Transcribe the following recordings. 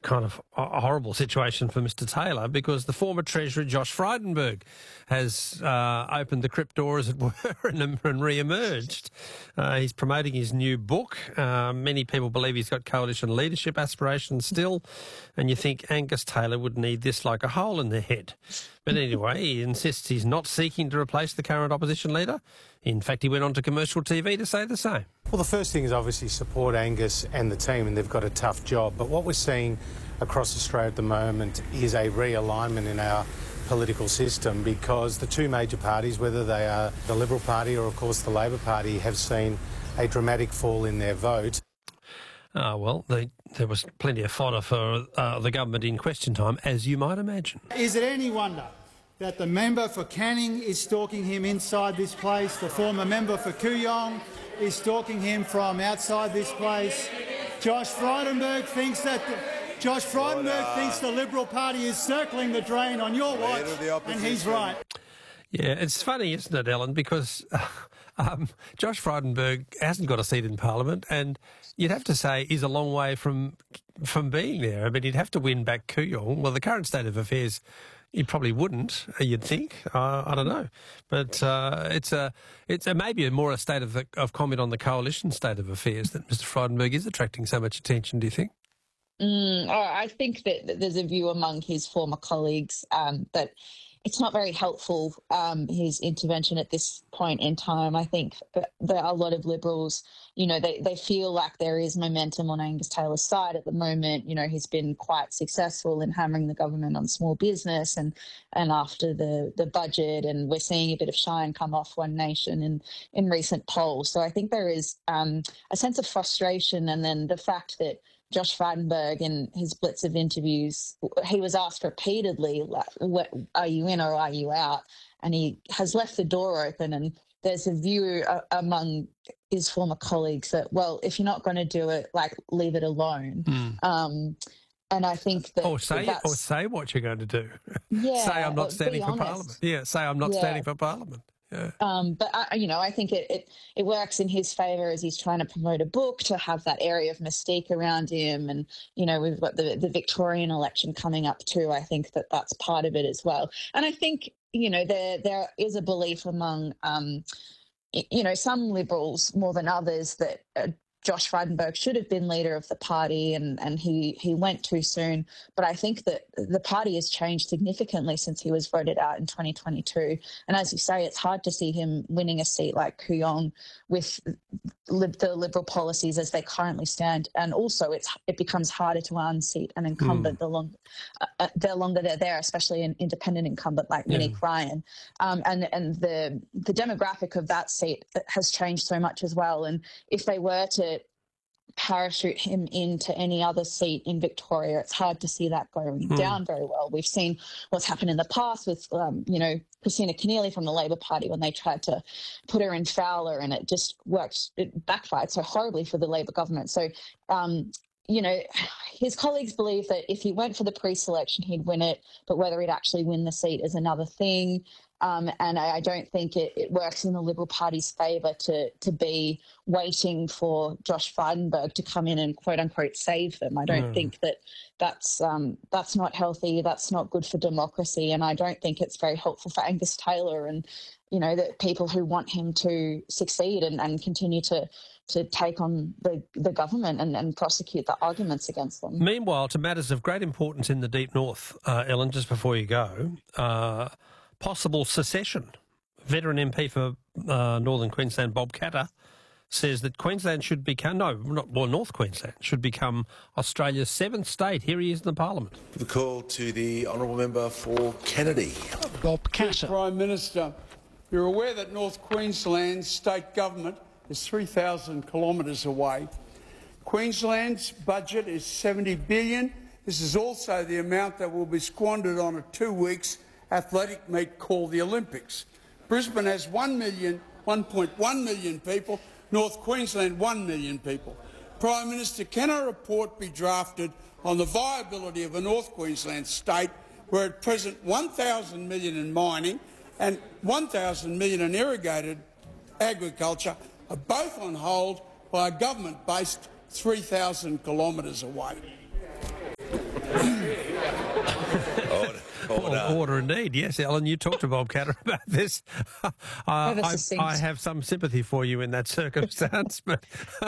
kind of a horrible situation for Mr Taylor, because the former Treasurer Josh Frydenberg has opened the crypt door, as it were, and re-emerged. He's promoting his new book. Many people believe he's got coalition leadership aspirations still, and you think Angus Taylor would need this like a hole in the head. But anyway, he insists he's not seeking to replace the current opposition leader. In fact, he went on to commercial TV to say the same. Well, the first thing is obviously support Angus and the team, and they've got a tough job. But what we're seeing across Australia at the moment is a realignment in our political system, because the two major parties, whether they are the Liberal Party or, of course, the Labor Party, have seen a dramatic fall in their vote. Well, there was plenty of fodder for the government in question time, as you might imagine. Is it any wonder that the member for Canning is stalking him inside this place, the former member for Kooyong is stalking him from outside this place? Josh Frydenberg thinks the Liberal Party is circling the drain on your watch, and he's right. Yeah, it's funny, isn't it, Ellen, because Josh Frydenberg hasn't got a seat in Parliament, and you'd have to say he's a long way from being there. I mean, he'd have to win back Kooyong. Well, the current state of affairs, he probably wouldn't, you'd think. I don't know. But it's maybe more a state of comment on the coalition state of affairs that Mr Frydenberg is attracting so much attention, do you think? I think that there's a view among his former colleagues that it's not very helpful, his intervention at this point in time. I think there are a lot of Liberals, they feel like there is momentum on Angus Taylor's side at the moment. He's been quite successful in hammering the government on small business and after the budget, and we're seeing a bit of shine come off One Nation in recent polls. So I think there is a sense of frustration, and then the fact that Josh Frydenberg, in his blitz of interviews, he was asked repeatedly, are you in or are you out? And he has left the door open, and there's a view among his former colleagues that, well, if you're not going to do it, leave it alone. And I think that... Or say what you're going to do. Yeah, say I'm not standing for Parliament. Yeah, say I'm not standing for Parliament. Yeah. But I think it works in his favour as he's trying to promote a book to have that area of mystique around him, and we've got the Victorian election coming up too. I think that's part of it as well, and I think there is a belief among some Liberals more than others that Josh Frydenberg should have been leader of the party, and he went too soon. But I think that the party has changed significantly since he was voted out in 2022. And as you say, it's hard to see him winning a seat like Kooyong with the Liberal policies as they currently stand. And also it becomes harder to unseat an incumbent the longer they're there, especially an independent incumbent like Monique Ryan. And the demographic of that seat has changed so much as well. And if they were to parachute him into any other seat in Victoria, it's hard to see that going down very well. We've seen what's happened in the past with, Christina Keneally from the Labor Party when they tried to put her in Fowler, and it just worked. It backfired so horribly for the Labor government. So, his colleagues believe that if he went for the pre-selection, he'd win it, but whether he'd actually win the seat is another thing. And I don't think it works in the Liberal Party's favour to be waiting for Josh Frydenberg to come in and quote-unquote save them. I don't think that's not healthy, that's not good for democracy, and I don't think it's very helpful for Angus Taylor and, the people who want him to succeed and continue to take on the government and prosecute the arguments against them. Meanwhile, to matters of great importance in the Deep North, Ellen, just before you go, possible secession. Veteran MP for Northern Queensland, Bob Katter, says that Queensland should become, North Queensland should become Australia's seventh state. Here he is in the Parliament. The call to the Honourable Member for Kennedy. Bob Katter. Prime Minister, you're aware that North Queensland's state government is 3,000 kilometres away. Queensland's budget is $70 billion. This is also the amount that will be squandered on a 2 weeks athletic meet called the Olympics. Brisbane has 1.1 million people, North Queensland 1 million people. Prime Minister, can a report be drafted on the viability of a North Queensland state where at present 1,000 million in mining and 1,000 million in irrigated agriculture are both on hold by a government based 3,000 kilometres away? order indeed. Yes, Ellen, you talked to Bob Katter about this. I have some sympathy for you in that circumstance, but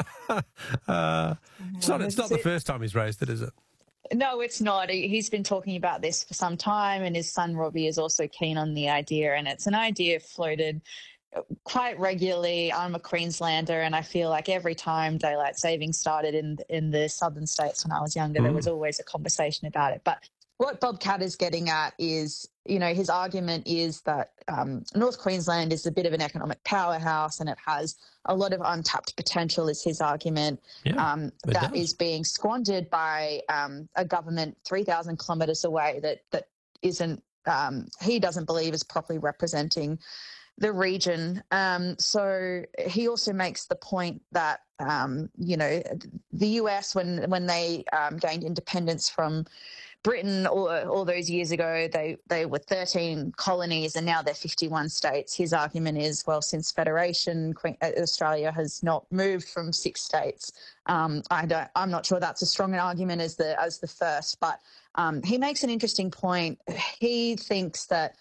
it's not the first time he's raised it, is it? No, it's not. He's been talking about this for some time, and his son Robbie is also keen on the idea, and it's an idea floated quite regularly. I'm a Queenslander, and I feel like every time daylight saving started in the southern states when I was younger, there was always a conversation about it. But what Bob Katter is getting at is, his argument is that North Queensland is a bit of an economic powerhouse, and it has a lot of untapped potential, is his argument, that is being squandered by a government 3,000 kilometres away that isn't, he doesn't believe is properly representing the region. So he also makes the point that, the US, when they gained independence from Britain all those years ago, they were 13 colonies and now they're 51 states. His argument is, well, since Federation, Australia has not moved from 6 states. I'm not sure that's as strong an argument as the first, but he makes an interesting point. He thinks that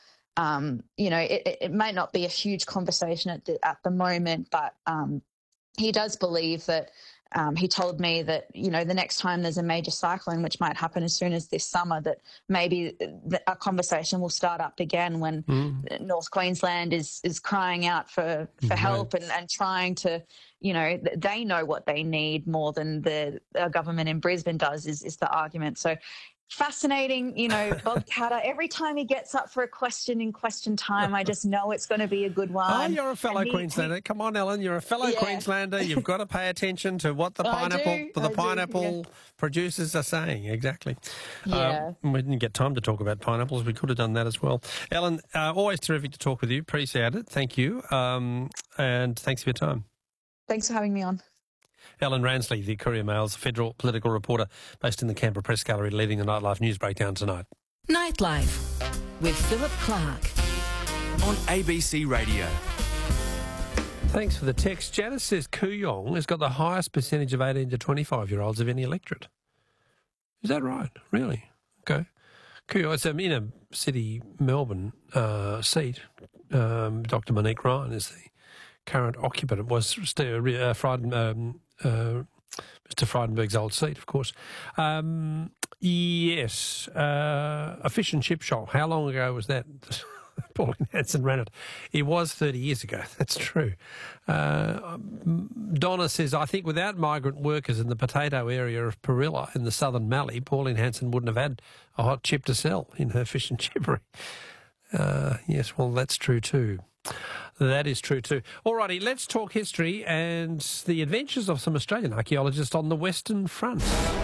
it may not be a huge conversation at the moment, but he does believe that. He told me that, the next time there's a major cyclone, which might happen as soon as this summer, that maybe a conversation will start up again when North Queensland is crying out for help and trying to, they know what they need more than the government in Brisbane does, is the argument. So fascinating, Bob Katter. Every time he gets up for a question in question time, I just know it's going to be a good one. Oh, you're a fellow Queenslander. Come on, Ellen, you're a fellow Queenslander. You've got to pay attention to what the pineapple producers are saying. Exactly. Yeah. We didn't get time to talk about pineapples. We could have done that as well. Ellen, always terrific to talk with you. Appreciate it. Thank you. And thanks for your time. Thanks for having me on. Ellen Ransley, the Courier Mail's federal political reporter based in the Canberra Press Gallery, leading the Nightlife News Breakdown tonight. Nightlife with Philip Clark on ABC Radio. Thanks for the text. Janice says Kooyong has got the highest percentage of 18 to 25-year-olds of any electorate. Is that right? Really? Okay. Kooyong, it's in a city, Melbourne seat. Dr. Monique Ryan is the current occupant. It was Mr. Frydenberg's old seat, of course. Yes, a fish and chip shop. How long ago was that? Pauline Hanson ran it. It was 30 years ago. That's true. Donna says, I think without migrant workers in the potato area of Perilla in the southern Mallee, Pauline Hanson wouldn't have had a hot chip to sell in her fish and chippery. Yes, well, that's true too. That is true too. All righty, let's talk history and the adventures of some Australian archaeologists on the Western Front.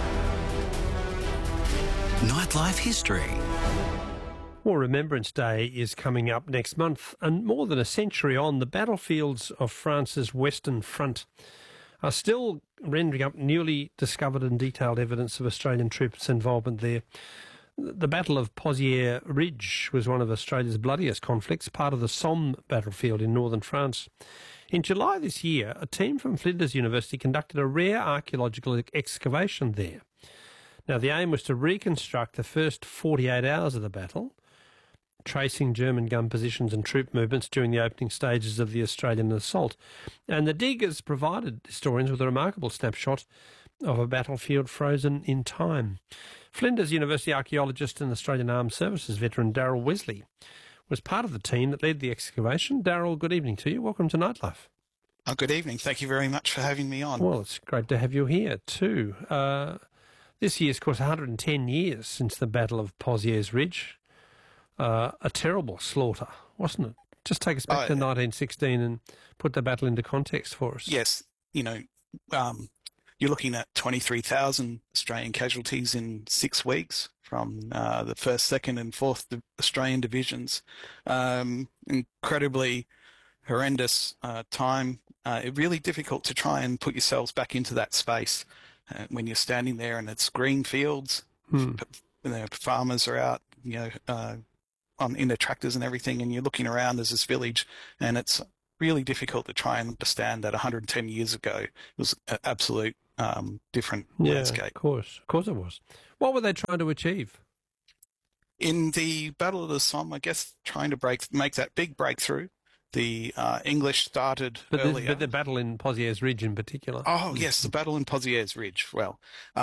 Nightlife History. Well, Remembrance Day is coming up next month, and more than a century on, the battlefields of France's Western Front are still rendering up newly discovered and detailed evidence of Australian troops' involvement there. The Battle of Pozières Ridge was one of Australia's bloodiest conflicts, part of the Somme battlefield in northern France. In July this year, a team from Flinders University conducted a rare archaeological excavation there. Now, the aim was to reconstruct the first 48 hours of the battle, tracing German gun positions and troop movements during the opening stages of the Australian assault. And the diggers provided historians with a remarkable snapshot of a battlefield frozen in time. Flinders University archaeologist and Australian Armed Services veteran Darryl Wesley was part of the team that led the excavation. Darryl, good evening to you. Welcome to Nightlife. Oh, good evening. Thank you very much for having me on. Well, it's great to have you here too. This year's, of course, 110 years since the Battle of Pozières Ridge. A terrible slaughter, wasn't it? Just take us back to 1916 and put the battle into context for us. Yes. You're looking at 23,000 Australian casualties in 6 weeks from the 1st, 2nd and 4th Australian divisions. Incredibly horrendous time. Really difficult to try and put yourselves back into that space when you're standing there and it's green fields. Farmers are out, in their tractors and everything, and you're looking around as this village, and it's really difficult to try and understand that 110 years ago it was an absolute different landscape. Of course it was. What were they trying to achieve? In the Battle of the Somme, I guess trying to make that big breakthrough, the English started earlier. But the battle in Pozieres Ridge in particular. Oh, yes, the battle in Pozieres Ridge. Well,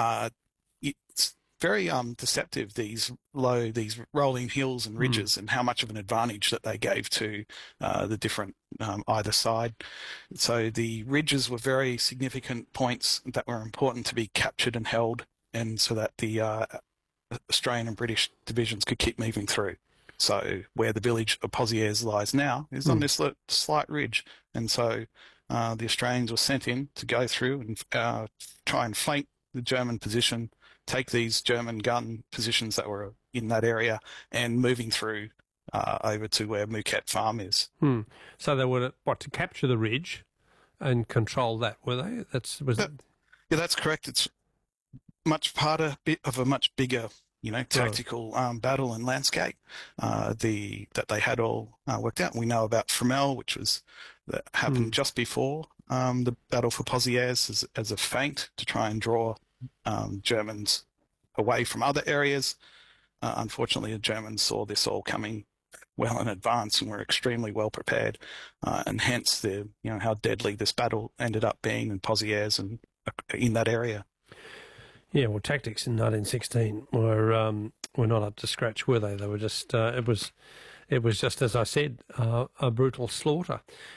it's very deceptive, these rolling hills and ridges, and how much of an advantage that they gave to the different either side. So the ridges were very significant points that were important to be captured and held, and so that the Australian and British divisions could keep moving through. So where the village of Pozieres lies now is on this slight ridge, and so the Australians were sent in to go through and try and flank the German position, take these German gun positions that were in that area, and moving through over to where Mouquet Farm is. So they were to capture the ridge and control that, were they? Yeah, that's correct. It's much part of a much bigger, tactical battle and landscape that they had all worked out. We know about Fromelles, that happened just before the battle for Pozieres as a feint to try and draw Germans away from other areas. Unfortunately, the Germans saw this all coming well in advance and were extremely well prepared, and hence how deadly this battle ended up being in Pozieres and in that area. Yeah, well, tactics in 1916 were not up to scratch, were they? They were just it was just, as I said, a brutal slaughter.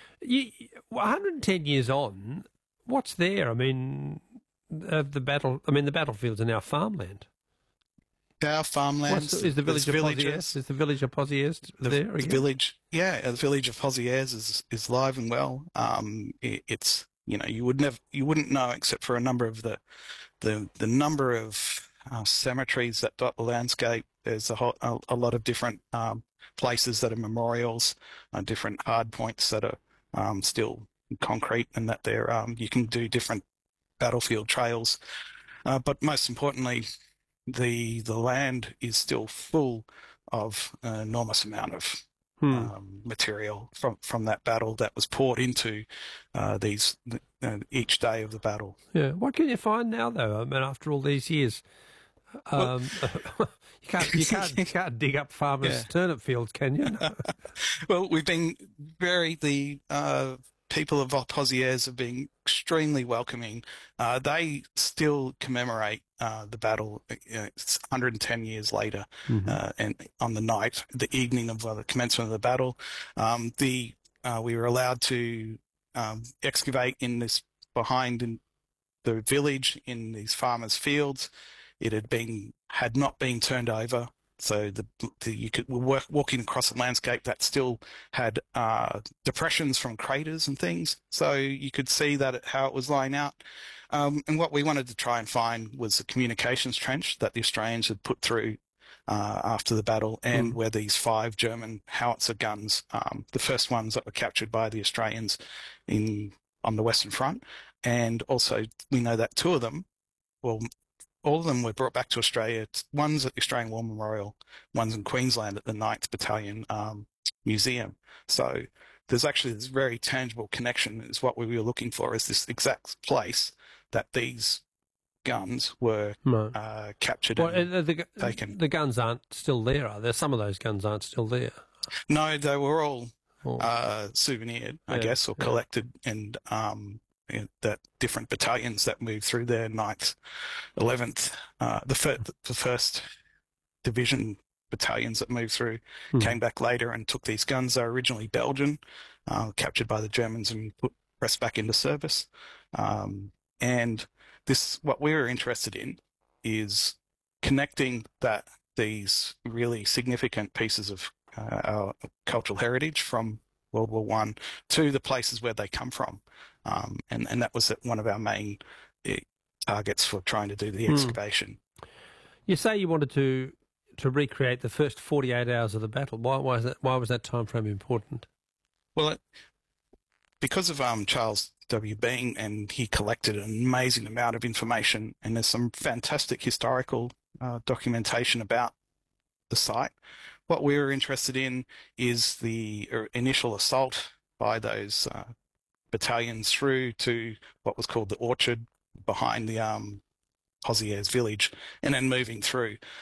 110 years on, what's there? I mean, the battlefields are now farmland. Our farmlands. Is the village of Pozieres? Is the village of Pozieres there again? The village of Pozieres is live and well. It's you wouldn't know, except for a number of the number of cemeteries that dot the landscape. There's a lot of different places that are memorials, different hard points that are still concrete, and that you can do different battlefield trails. But most importantly, the land is still full of an enormous amount of material from that battle that was poured into each day of the battle. Yeah. What can you find now, though? I mean, after all these years, you can't dig up farmers' turnip fields, can you? Well, the people of Pozieres have been extremely welcoming. They still commemorate the battle. It's 110 years later, and on the evening of the commencement of the battle, we were allowed to excavate behind the village in these farmers' fields. It had not been turned over. So you could walking across a landscape that still had depressions from craters and things. So you could see how it was lying out. And what we wanted to try and find was the communications trench that the Australians had put through after the battle, and where these 5 German howitzer guns, the first ones that were captured by the Australians on the Western Front, and also we know that 2 of them, all of them were brought back to Australia. One's at the Australian War Memorial, one's in Queensland at the 9th Battalion Museum. So there's actually this very tangible connection, is what we were looking for, is this exact place that these guns were captured and taken. The guns aren't still there, are there? Some of those guns aren't still there. No, they were all souvenired, I guess, or collected, and that different battalions that moved through there, 9th, 11th, the first division battalions that moved through came back later and took these guns. They were originally Belgian, captured by the Germans and pressed back into service. And what we were interested in is connecting these really significant pieces of our cultural heritage from World War I to the places where they come from. And that was one of our main targets for trying to do the excavation. You say you wanted to recreate the first 48 hours of the battle. Why was that time frame important? Well, because of Charles W. Bean, and he collected an amazing amount of information, and there's some fantastic historical documentation about the site. What we were interested in is the initial assault by those battalions through to what was called the orchard behind the Pozieres village, and then moving through.